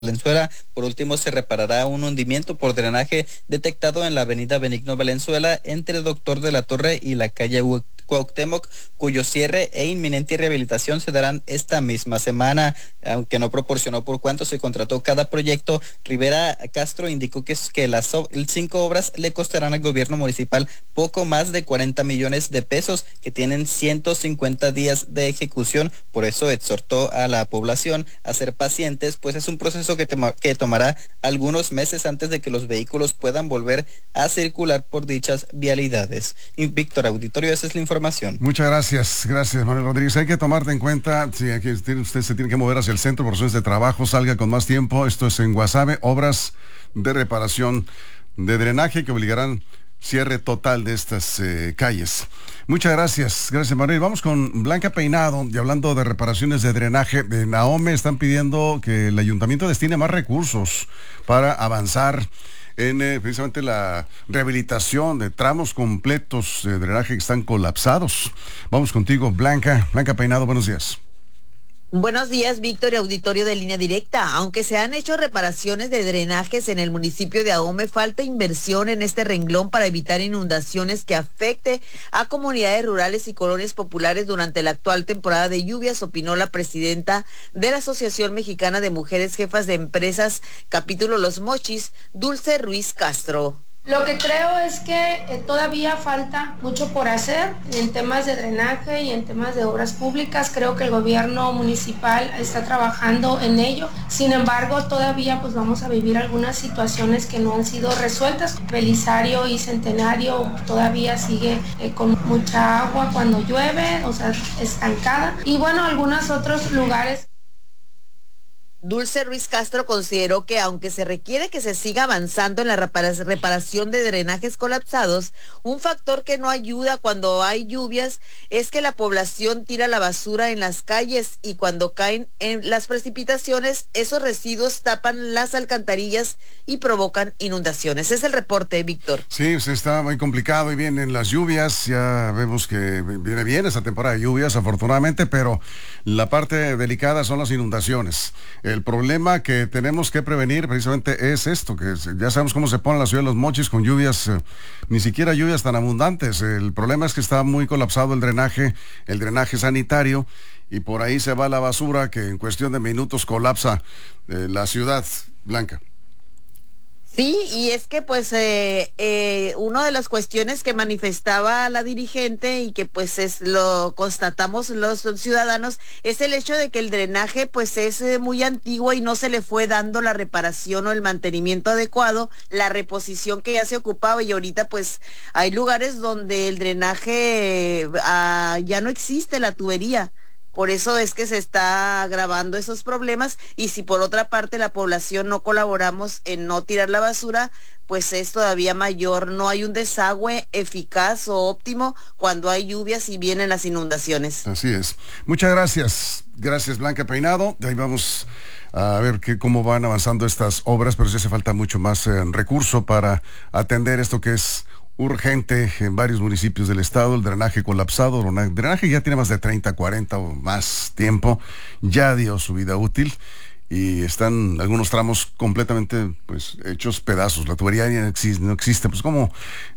Valenzuela. Por último, se reparará un hundimiento por drenaje detectado en la avenida Benigno Valenzuela entre Doctor de la Torre y la calle Cuauhtémoc, cuyo cierre e inminente rehabilitación se darán esta misma semana. Aunque no proporcionó por cuánto se contrató cada proyecto, Rivera Castro indicó que las 5 obras le costarán al gobierno municipal poco más de 40 millones de pesos, que tienen 150 días de ejecución. Por eso exhortó a la población a ser pacientes, pues es un proceso que tomará algunos meses antes de que los vehículos puedan volver a circular por dichas vialidades. Y Víctor Auditorio, esa es la información. Muchas gracias, Manuel Rodríguez. Hay que tomarte en cuenta, si usted se tiene que mover hacia el centro por razones de trabajo, salga con más tiempo. Esto es en Guasave, obras de reparación de drenaje que obligarán cierre total de estas calles. Muchas gracias, Manuel. Vamos con Blanca Peinado, y hablando de reparaciones de drenaje, de Nahome están pidiendo que el ayuntamiento destine más recursos para avanzar en precisamente la rehabilitación de tramos completos de drenaje que están colapsados. Vamos contigo, Blanca Peinado, buenos días. Buenos días, Víctor y auditorio de Línea Directa. Aunque se han hecho reparaciones de drenajes en el municipio de Ahome, falta inversión en este renglón para evitar inundaciones que afecte a comunidades rurales y colonias populares durante la actual temporada de lluvias, opinó la presidenta de la Asociación Mexicana de Mujeres Jefas de Empresas, capítulo Los Mochis, Dulce Ruiz Castro. Lo que creo es que todavía falta mucho por hacer en temas de drenaje y en temas de obras públicas. Creo que el gobierno municipal está trabajando en ello. Sin embargo, todavía pues vamos a vivir algunas situaciones que no han sido resueltas. Belisario y Centenario todavía sigue con mucha agua cuando llueve, o sea, estancada. Y bueno, algunos otros lugares. Dulce Ruiz Castro consideró que aunque se requiere que se siga avanzando en la reparación de drenajes colapsados, un factor que no ayuda cuando hay lluvias es que la población tira la basura en las calles y cuando caen en las precipitaciones, esos residuos tapan las alcantarillas y provocan inundaciones. Es el reporte, Víctor. Sí, pues está muy complicado y vienen las lluvias, ya vemos que viene bien esa temporada de lluvias, afortunadamente, pero la parte delicada son las inundaciones. El problema que tenemos que prevenir precisamente es esto, que ya sabemos cómo se pone la ciudad de Los Mochis con lluvias, ni siquiera lluvias tan abundantes. El problema es que está muy colapsado el drenaje sanitario, y por ahí se va la basura que en cuestión de minutos colapsa la ciudad, Blanca. Sí, y es que pues una de las cuestiones que manifestaba la dirigente y que pues lo constatamos los ciudadanos es el hecho de que el drenaje pues es muy antiguo y no se le fue dando la reparación o el mantenimiento adecuado, la reposición que ya se ocupaba, y ahorita pues hay lugares donde el drenaje ya no existe la tubería. Por eso es que se está agravando esos problemas, y si por otra parte la población no colaboramos en no tirar la basura, pues es todavía mayor. No hay un desagüe eficaz o óptimo cuando hay lluvias y vienen las inundaciones. Así es. Muchas gracias. Gracias, Blanca Peinado. De ahí vamos a ver cómo van avanzando estas obras, pero sí hace falta mucho más recurso para atender esto que es urgente en varios municipios del estado. El drenaje colapsado, el drenaje ya tiene más de 30, 40 o más tiempo, ya dio su vida útil y están algunos tramos completamente pues hechos pedazos. La tubería ya no existe. Pues cómo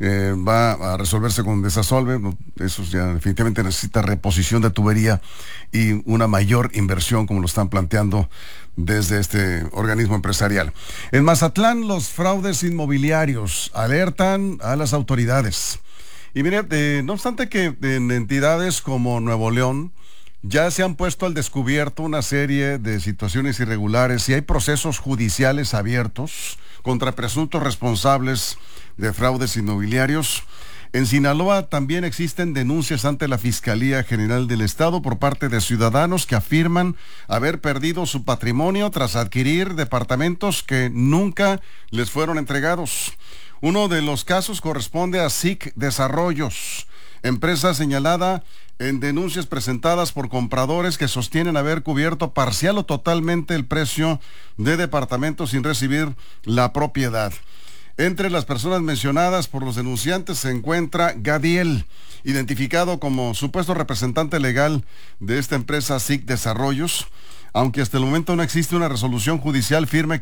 va a resolverse con desasolve. Eso ya definitivamente necesita reposición de tubería y una mayor inversión, como lo están planteando desde este organismo empresarial. En Mazatlán, los fraudes inmobiliarios alertan a las autoridades. Y mire, no obstante que en entidades como Nuevo León ya se han puesto al descubierto una serie de situaciones irregulares y hay procesos judiciales abiertos contra presuntos responsables de fraudes inmobiliarios, en Sinaloa también existen denuncias ante la Fiscalía General del Estado por parte de ciudadanos que afirman haber perdido su patrimonio tras adquirir departamentos que nunca les fueron entregados. Uno de los casos corresponde a SIC Desarrollos, empresa señalada en denuncias presentadas por compradores que sostienen haber cubierto parcial o totalmente el precio de departamentos sin recibir la propiedad. Entre las personas mencionadas por los denunciantes se encuentra Gadiel, identificado como supuesto representante legal de esta empresa SIC Desarrollos, aunque hasta el momento no existe una resolución judicial firme